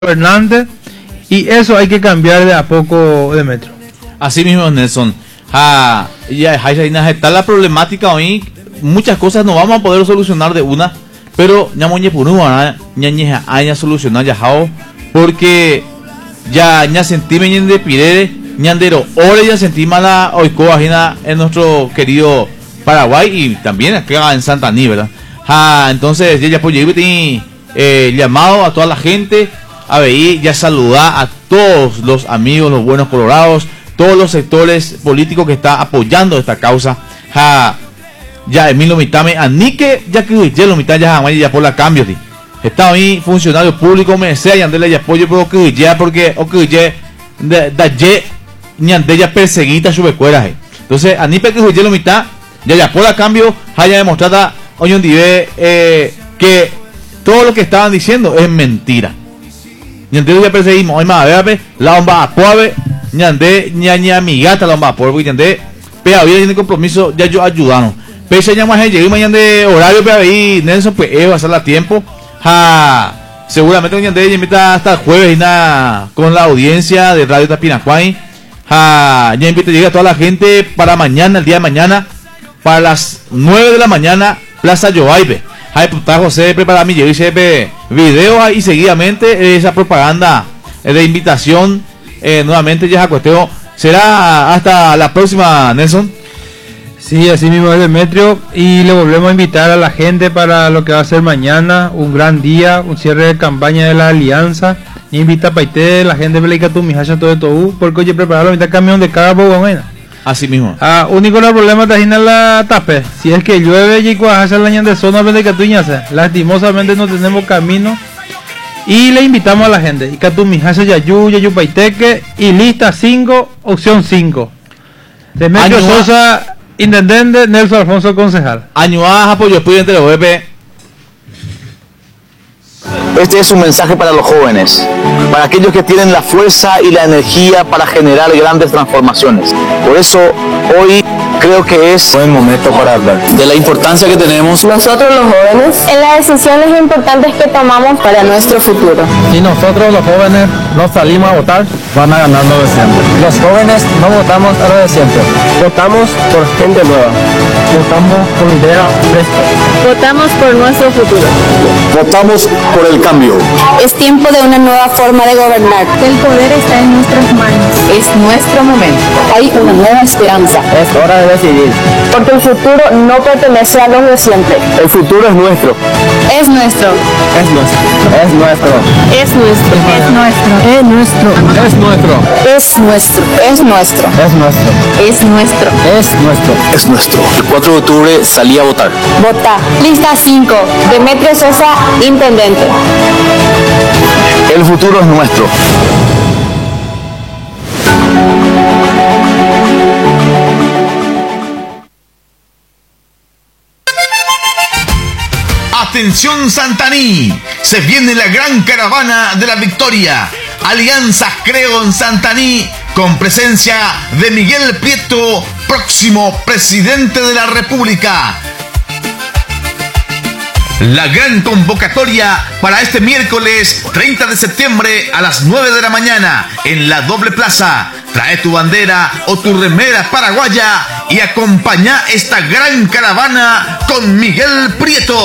gobernante, y eso hay que cambiar de a poco, Demetrio. Así mismo, Nelson. Ya está la problemática hoy. Muchas cosas no vamos a poder solucionar de una, pero ya solucionar ya porque ya sentí de pirere ñandero ore ya sentí mala oiko ajena en nuestro querido Paraguay y también acá en Santaní, ¿verdad? Entonces ya pues llamado a toda la gente a ver, ya saludar a todos los amigos, los buenos colorados, todos los sectores políticos que están apoyando esta causa. Ya Emilio Mitame, Anique, ya que lo mitad ya por la cambio, está ahí funcionario público, me desea y andele y apoyo, pero que ya porque ñande ya perseguita su becuera. Entonces, Anipe que lo mitad, ya por la cambio, haya demostrado hoy en día que todo lo que estaban diciendo es mentira. Ñande ya perseguimos, hoy más a ver, la bomba a cuave, ñande ñaña amigata la bomba a polvo y ñande pero hoy tiene compromiso, ya yo ayudaron. Pese ya más llegué mañana de horario pero ahí Nelson pues va a hacer a tiempo. Seguramente mañana de invita hasta el jueves y nada con la audiencia de Radio Tapinacuay. Ya invito a llegar a toda la gente para mañana, el día de mañana, para las 9 de la mañana, Plaza Yobaibe. Puta José prepara mi video y seguidamente esa propaganda de invitación nuevamente ya cuestión. ¿Será hasta la próxima, Nelson? Sí, así mismo es, Demetrio, y le volvemos a invitar a la gente para lo que va a ser mañana, un gran día, un cierre de campaña de la Alianza. Invita a Paité, la gente de tu mijacha todo, porque oye, preparar la mitad camión de cada buena. Así mismo. Único problema está en la tape. Si es que llueve y cuajacha la ñan de zona de Catuñaza, lastimosamente no tenemos camino. Y le invitamos a la gente. Y Catu mijacha yayu Paiteque y lista 5, opción 5. Demetrio Sosa, intendente, Nelson Alfonso, concejal. Añuaja, apoyo estudiante de OEP. Este es un mensaje para los jóvenes, para aquellos que tienen la fuerza y la energía para generar grandes transformaciones. Por eso hoy creo que es buen momento para hablar de la importancia que tenemos nosotros los jóvenes en las decisiones importantes que tomamos para nuestro futuro. Si nosotros los jóvenes no salimos a votar, van a ganar lo de siempre. Los jóvenes no votamos a lo de siempre. Votamos por gente nueva. Votamos por ideas frescas. Votamos por nuestro futuro. Votamos por el cambio. Es tiempo de una nueva forma de gobernar. El poder está en nuestras manos. Es nuestro momento. Hay una nueva esperanza. Es hora de decidir. Porque el futuro no pertenece a los de siempre. El futuro es nuestro. Es nuestro. Es nuestro. Es nuestro. Es nuestro. Es nuestro. Es nuestro. Es nuestro. Es nuestro. Es nuestro. Es nuestro. Es nuestro. Es nuestro. Es nuestro. El 4 de octubre salí a votar. Vota. Lista 5. Demetrio Sosa, intendente. El futuro es nuestro. Atención Santaní, se viene la gran caravana de la victoria. Alianzas Creo en Santaní, con presencia de Miguel Prieto, próximo presidente de la República. La gran convocatoria para este miércoles 30 de septiembre a las 9 de la mañana en la Doble Plaza. Trae tu bandera o tu remera paraguaya y acompaña esta gran caravana con Miguel Prieto.